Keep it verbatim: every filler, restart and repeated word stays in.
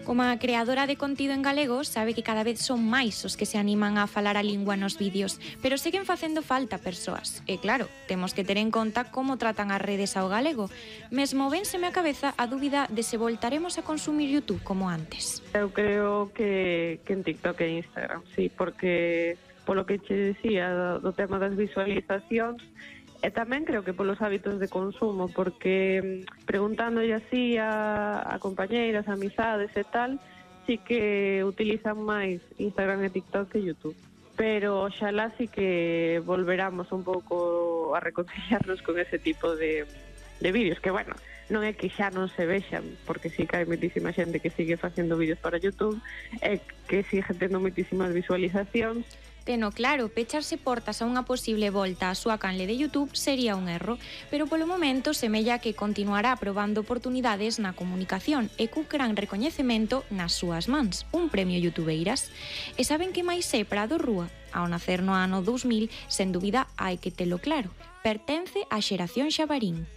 Como a creadora de contido en galego, sabe que cada vez son máis os que se animan a falar a lingua nos vídeos, pero seguen facendo falta persoas. E claro, temos que ter en conta como tratan as redes ao galego. Mesmo vénseme a cabeza a dúbida de se voltaremos a consumir YouTube como antes. Eu creo que, que en TikTok e Instagram, sí, porque polo que che decía do, do tema das visualizacións, e tamén creo que polos hábitos de consumo, porque preguntándolle así a, a compañeiras, a amizades e tal, sí que utilizan máis Instagram e TikTok que YouTube. Pero oxalá sí que volveramos un pouco a reconciliarnos con ese tipo de, de vídeos, que bueno, non é que xa non se vexan, porque sí que hai moitísima xente que sigue facendo vídeos para YouTube e que sigue tendo moitísimas visualizacións. Teno claro, pecharse portas a unha posible volta á súa canle de YouTube sería un erro, pero polo momento semella que continuará probando oportunidades na comunicación e cu gran recoñecemento nas súas mans, un premio youtubeiras. E saben que máis é Prado Rúa? Ao nacer no ano dous mil, sen dúbida hai que telo claro, pertence á xeración Xabarín.